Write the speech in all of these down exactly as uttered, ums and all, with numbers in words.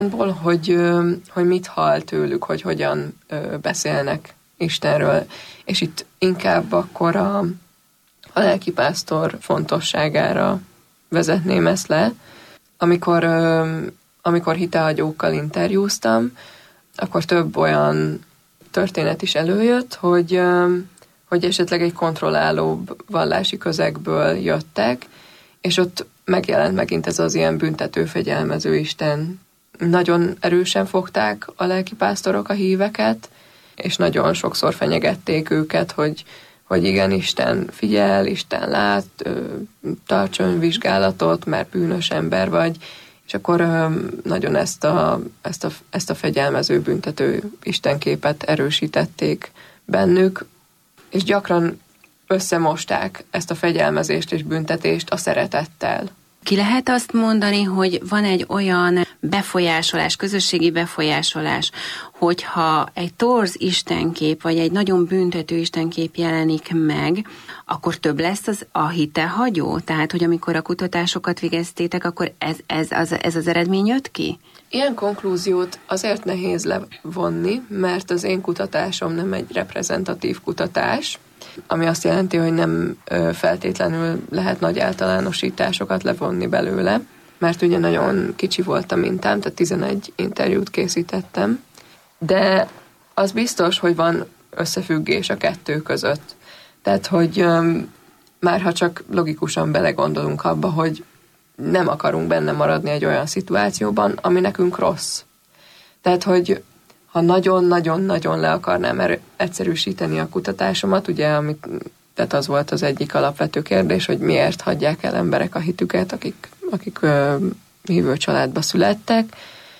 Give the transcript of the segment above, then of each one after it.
hogy, hogy mit hall tőlük, hogy hogyan beszélnek Istenről. És itt inkább akkor a, a lelkipásztor fontosságára vezetném ezt le. Amikor, amikor hitehagyókkal interjúztam, akkor több olyan történet is előjött, hogy, hogy esetleg egy kontrollálóbb vallási közegből jöttek, és ott megjelent megint ez az ilyen büntető, fegyelmező Isten. Nagyon erősen fogták a lelkipásztorok a híveket, és nagyon sokszor fenyegették őket, hogy, hogy igen, Isten figyel, Isten lát, tarts önvizsgálatot, mert bűnös ember vagy, és akkor nagyon ezt a, ezt a, ezt a fegyelmező, büntető istenképet erősítették bennük, és gyakran összemosták ezt a fegyelmezést és büntetést a szeretettel. Ki lehet azt mondani, hogy van egy olyan befolyásolás, közösségi befolyásolás, hogyha egy torz istenkép, vagy egy nagyon büntető istenkép jelenik meg, akkor több lesz az a hitehagyó? Tehát, hogy amikor a kutatásokat végeztétek, akkor ez, ez, az, ez az eredmény jött ki? Ilyen konklúziót azért nehéz levonni, mert az én kutatásom nem egy reprezentatív kutatás, ami azt jelenti, hogy nem feltétlenül lehet nagy általánosításokat levonni belőle, mert ugye nagyon kicsi volt a mintám, tehát tizenegy interjút készítettem, de az biztos, hogy van összefüggés a kettő között. Tehát, hogy már ha csak logikusan belegondolunk abba, hogy nem akarunk benne maradni egy olyan szituációban, ami nekünk rossz. Tehát, hogy ha nagyon-nagyon-nagyon le akarnám er- egyszerűsíteni a kutatásomat, ugye, amit, tehát az volt az egyik alapvető kérdés, hogy miért hagyják el emberek a hitüket, akik, akik ö, hívő családba születtek.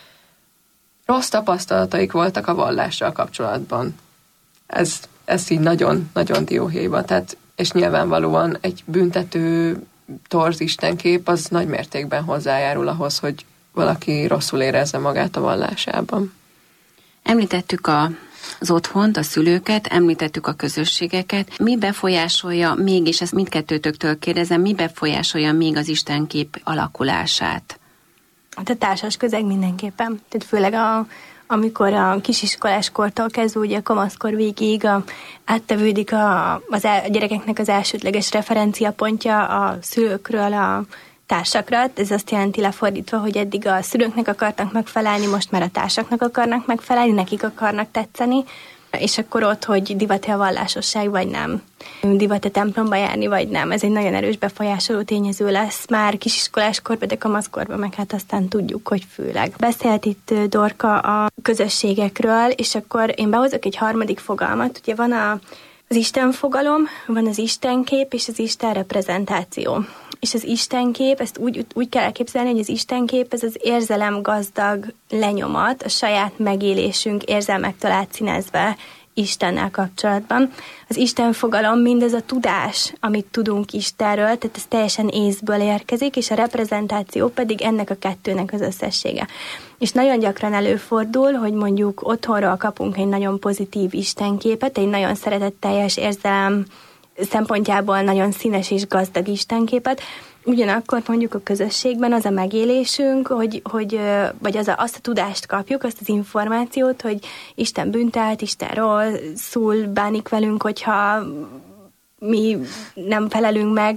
Rossz tapasztalataik voltak a vallással kapcsolatban. Ez, ez így nagyon-nagyon dióhéjban. Tehát, és nyilvánvalóan egy büntető torz istenkép az nagy mértékben hozzájárul ahhoz, hogy valaki rosszul érezze magát a vallásában. Említettük a, az otthont, a szülőket, említettük a közösségeket. Mi befolyásolja még, és ezt mindkettőtöktől kérdezem, mi befolyásolja még az istenkép alakulását? Hát a társas közeg mindenképpen. Tehát főleg a, amikor a kisiskolás kortól kezdve, ugye a kamaszkor végig a, áttevődik a, az el, a gyerekeknek az elsődleges referenciapontja a szülőkről a társakra. Ez azt jelenti lefordítva, hogy eddig a szülőknek akartak megfelelni, most már a társaknak akarnak megfelelni, nekik akarnak tetszeni, és akkor ott, hogy divat-e a vallásosság, vagy nem. Divat-e templomba járni, vagy nem. Ez egy nagyon erős befolyásoló tényező lesz már kisiskolás korban, de kamaszkorban, meg hát aztán tudjuk, hogy főleg. Beszélt itt Dorka a közösségekről, és akkor én behozok egy harmadik fogalmat. Ugye van a, az Isten fogalom, van az Istenkép és az Isten reprezentáció. És az istenkép, ezt úgy, úgy kell elképzelni, hogy az istenkép ez az érzelemgazdag lenyomat, a saját megélésünk érzelmektől átszínezve Istennel kapcsolatban. Az Isten fogalom mindez a tudás, amit tudunk Istenről, tehát ez teljesen észből érkezik, és a reprezentáció pedig ennek a kettőnek az összessége. És nagyon gyakran előfordul, hogy mondjuk otthonról kapunk egy nagyon pozitív istenképet, egy nagyon szeretetteljes érzelem szempontjából nagyon színes és gazdag istenképet, ugyanakkor mondjuk a közösségben az a megélésünk, hogy, hogy vagy az a, azt a tudást kapjuk, azt az információt, hogy Isten büntet, Isten rosszul bánik velünk, hogyha mi nem felelünk meg,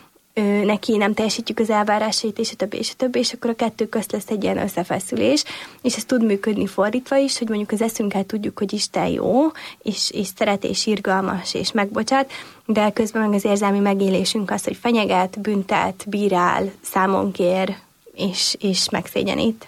neki nem teljesítjük az elvárásait, és a többi, és a többi, és akkor a kettő közt lesz egy ilyen összefeszülés, és ez tud működni fordítva is, hogy mondjuk az eszünkkel tudjuk, hogy Isten jó, és, és szeret, és irgalmas, és megbocsát, de közben meg az érzelmi megélésünk az, hogy fenyeget, büntet, bírál, számon kér, és, és megszégyenít.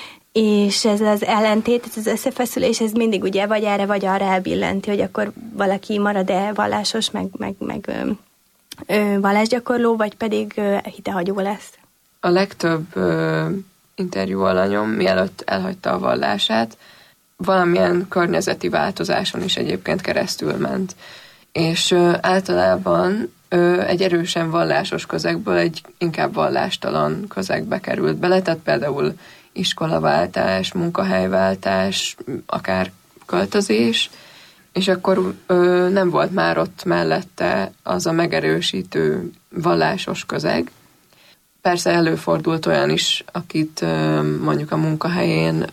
És ez az ellentét, ez az összefeszülés, ez mindig ugye vagy erre, vagy arra elbillenti, hogy akkor valaki marad-e vallásos, meg, meg, meg vallásgyakorló, vagy pedig hitehagyó lesz. A legtöbb ö, interjú alanyom, mielőtt elhagyta a vallását, valamilyen környezeti változáson is egyébként keresztül ment. És ö, általában ö, egy erősen vallásos közegből egy inkább vallástalan közegbe került bele, tehát például iskolaváltás, munkahelyváltás, akár költözés, és akkor ö, nem volt már ott mellette az a megerősítő vallásos közeg. Persze előfordult olyan is, akit mondjuk a munkahelyén